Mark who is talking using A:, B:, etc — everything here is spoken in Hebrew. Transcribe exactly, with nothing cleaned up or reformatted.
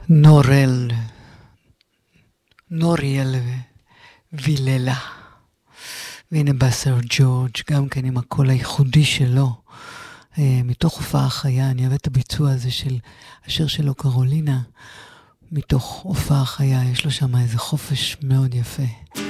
A: נורל, נוריאל ויללה. והנה בא סר ג'ורג' גם כן עם הקול הייחודי שלו, מתוך הופעה חיה. אני אוהב את הביצוע הזה של השיר שלו קרולינה, מתוך הופעה חיה, יש לו שם איזה חופש מאוד יפה.